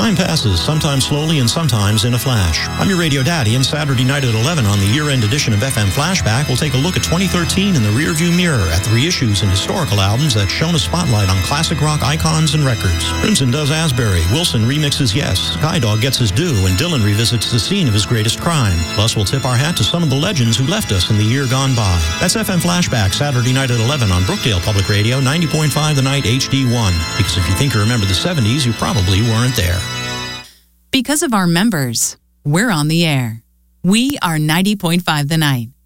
Time passes, sometimes slowly and sometimes in a flash. I'm your radio daddy, and Saturday night at 11 on the year-end edition of FM Flashback, we'll take a look at 2013 in the rearview mirror at the reissues and historical albums that shone a spotlight on classic rock icons and records. Crimson does Asbury, Wilson remixes Yes, Skydog gets his due, and Dylan revisits the scene of his greatest crime. Plus, we'll tip our hat to some of the legends who left us in the year gone by. That's FM Flashback, Saturday night at 11 on Brookdale Public Radio, 90.5 The Night HD1. Because if you think you remember the 70s, you probably weren't there. Because of our members, we're on the air. We are 90.5 The Night.